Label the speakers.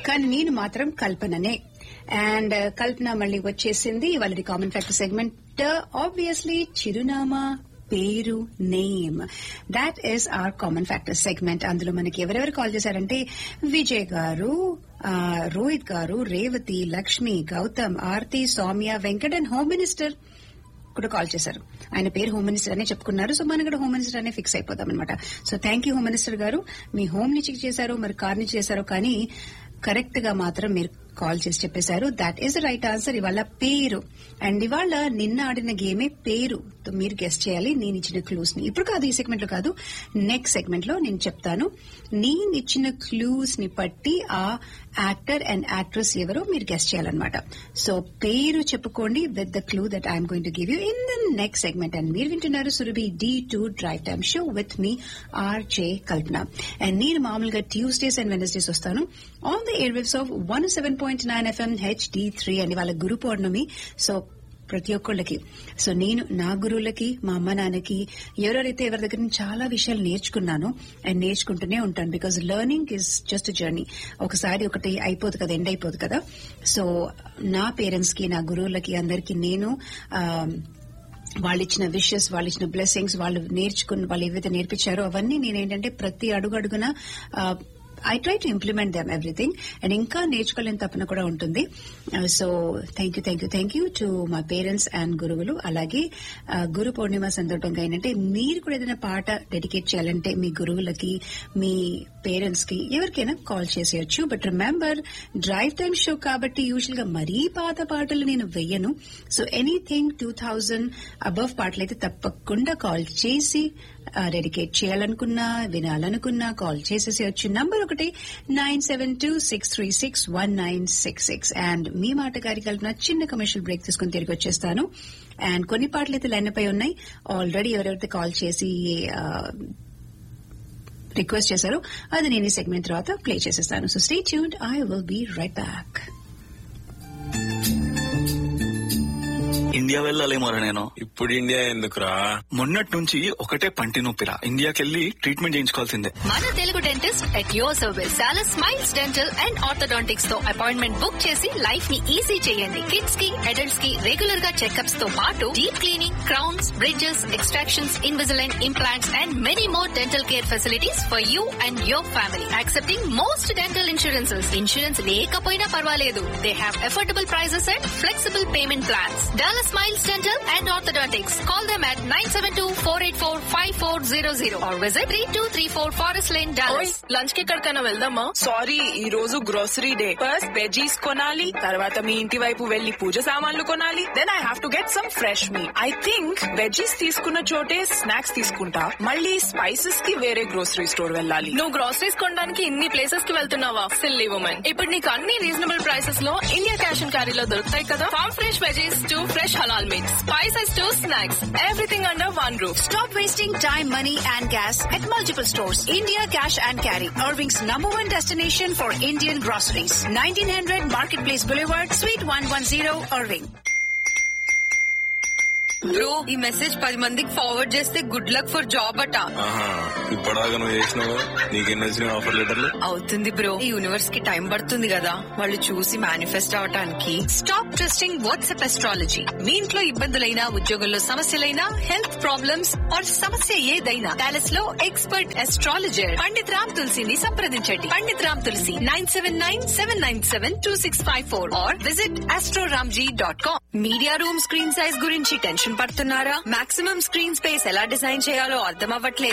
Speaker 1: కానీ నేను మాత్రం కల్పననే. అండ్ కల్పన మళ్ళీ వచ్చేసింది. వాళ్ళది కామన్ ఫ్యాక్టర్ సెగ్మెంట్. ఆబ్వియస్లీ చిరునామా, పేరు, name. That is our common factor segment. అందులో మనకి ఎవరెవరు కాల్ చేశారంటే విజయ్ గారు, రోహిత్ గారు, Revathi, Lakshmi, Gautam, Aarti, Soumya, Venkat and home minister కూడా కాల్ చేశారు. ఆయన పేరు హోమ్ మినిస్టర్ అనే చెప్పుకున్నారు. సో మనం కూడా హోమ్ మినిస్టర్ అనే ఫిక్స్ అయిపోతాం అనమాట. So thank you home minister గారు. మీ హోమ్ నుంచి చేశారు, మరి కార్ నుంచి చేశారు, కానీ కరెక్ట్ గా మాత్రం మీరు కాల్ చేసి చెప్పేశారు. That is the right answer. ఇవాళ పేరు. అండ్ ఇవాళ నిన్న ఆడిన గేమే పేరు. మీరు గెస్ట్ చేయాలి నేను ఇచ్చిన క్లూస్ ని. ఇప్పుడు కాదు, ఈ సెగ్మెంట్ లో కాదు, నెక్స్ట్ సెగ్మెంట్ లో నేను చెప్తాను. నేను ఇచ్చిన క్లూస్ ని బట్టి ఆ యాక్టర్ అండ్ యాక్ట్రెస్ ఎవరో మీరు గెస్ట్ చేయాలన్నమాట. సో పేరు చెప్పుకోండి with the clue that I'm going to give you in the next segment. And మీరు వింటున్నారు Surabhi D2 drive time show with me RJ Kalpana. And నేను మామూలుగా ట్యూస్డేస్ అండ్ వెనస్డేస్ వస్తాను on the air waves of 107.9 FM HD3 అని వాళ్ళ గురు పౌర్ణమి. So ప్రతి ఒక్కళ్ళకి, so నేను నా గురువులకి, మా అమ్మ నాన్నకి, ఎవరెవరైతే ఎవరి దగ్గర నుంచి చాలా విషయాలు నేర్చుకున్నాను అండ్ నేర్చుకుంటూనే ఉంటాను. Because learning is just journey. ఒకసారి ఒకటి అయిపోదు కదా, ఎండ్ అయిపోదు కదా. సో నా పేరెంట్స్ కి, నా గురువులకి, అందరికీ నేను వాళ్ళు ఇచ్చిన విషెస్, వాళ్ళు ఇచ్చిన బ్లెస్సింగ్స్, వాళ్ళు నేర్చుకున్న, వాళ్ళు ఏవైతే నేర్పించారో అవన్నీ నేనేంటంటే ప్రతి అడుగున I try to implement them everything. And ఇంకా నేర్చుకోలేని తపన కూడా ఉంటుంది. సో థ్యాంక్ యూ టు మా పేరెంట్స్ అండ్ గురువులు. అలాగే గురు పౌర్ణిమ సందర్భంగా ఏంటంటే మీరు కూడా ఏదైనా పాట డెడికేట్ చేయాలంటే మీ గురువులకి, మీ పేరెంట్స్ కి, ఎవరికైనా కాల్ చేసేయచ్చు. But remember, drive time show కాబట్టి యూజువల్ గా మరీ పాత పాటలు నేను వెయ్యను. సో ఎనీథింగ్ 2000 అబవ్ పాటలైతే తప్పకుండా కాల్ చేసి డెడికేట్ చేయాలనుకున్నా, వినాలనుకున్నా కాల్ చేసేసేయచ్చు. నంబర్ ఒకటి 9726361966. అండ్ మీ మాట కార్యకల్పన చిన్న కమర్షియల్ బ్రేక్ తీసుకుని తిరిగి వచ్చేస్తాను. అండ్ కొన్ని పాటలు అయితే లైన్ పై ఉన్నాయి ఆల్రెడీ. ఎవరెవరైతే కాల్ చేసి రిక్వెస్ట్ చేశారో అది నేను ఈ సెగ్మెంట్ తర్వాత ప్లే చేసేస్తాను. So stay tuned, I will be right back.
Speaker 2: India వెళ్ళాలేమోరా నేను.
Speaker 3: ఇప్పుడు ఇండియా ఎందుకురా?
Speaker 2: మొన్నటి నుంచి ఒకటే పంటి నొప్పిరా. ఇండియాకెళ్ళి ట్రీట్మెంట్ చేయించుకోవాల్సిందే.
Speaker 4: మన Telugu dentist at your service. చాలా స్మైల్స్ డెంటల్ అండ్ ఆర్థోడాంటిక్స్ తో అపాయింట్మెంట్ బుక్ చేసి లైఫ్ ని ఈజీ చేయండి. కిడ్స్ కి, అడల్ట్స్ కి రెగ్యులర్ గా చెకప్స్ తో పాటు deep cleaning, crowns, bridges, extractions, Invisalign implants and many more dental care facilities for you and your family. Accepting most dental insurances. Insurance లేకపోయినా పర్వాలేదు. They have affordable prices and flexible payment plans. Dallas Smiles Dental and Orthodontics. Call them at 972-484-5400 or visit 3234 Forest Lane, Dallas.
Speaker 5: Lunch కి ఎక్కడికైనా వెళ్దామా? Sorry, ఈ రోజు grocery day. First veggies కొనాలి, తర్వాత మీ ఇంటి వైపు వెళ్లి పూజ సామాన్లు కొనాలి. Then I have to get some fresh meet. I think veggies తీసుకున్న చోటే స్నాక్స్ తీసుకుంటా. మళ్ళీ స్పైసెస్ కి వేరే గ్రోసరీ స్టోర్ వెళ్ళాలి. నువ్వు గ్రోసరీస్ కొనడానికి ఇన్ని ప్లేసెస్ కి వెళ్తున్నావా? Silly women. ఇప్పుడు నీకు అన్ని రీజనబుల్ ప్రైసెస్ లో ఇండియా క్యాష్ అండ్ క్యారీలో దొరుకుతాయి కదా. Form fresh veggies to fresh halal meat, spices to snacks, everything under one roof.
Speaker 4: Stop wasting time, money and gas at multiple stores. India Cash and Carry, Irving's #1 destination for Indian groceries. 1900 Marketplace Boulevard, Suite 110, Irving.
Speaker 5: Bro, ఈ message 10 మందికి forward చేస్తే good luck for job అట.
Speaker 3: ఇప్పటిదాకా నువ్వు చేసినావు, నీకెన్ని వచ్చిన offer లెటర్లు?
Speaker 5: అవుతుంది బ్రో, ఈ యూనివర్స్ కి టైం పడుతుంది కదా వాళ్ళు చూసి మేనిఫెస్ట్ అవటానికి.
Speaker 4: Stop trusting WhatsApp astrology. మీ ఇంట్లో ఇబ్బందులైనా, ఉద్యోగంలో సమస్యలైనా, హెల్త్ ప్రాబ్లమ్స్ ఆర్ సమస్య ఏదైనా, డాలస్ లో ఎక్స్పర్ట్ అస్ట్రాలజర్ పండిత్ రామ్ తులసిని సంప్రదించండి. పండిత్ రామ్ తులసి 979-797-2654 are visit astroramji.com. Media room screen size గురించి టెన్షన్ పడుతున్నారా? మాక్సిమం స్క్రీన్ స్పేస్ ఎలా డిజైన్ చేయాలో అర్థం అవ్వట్లేదా?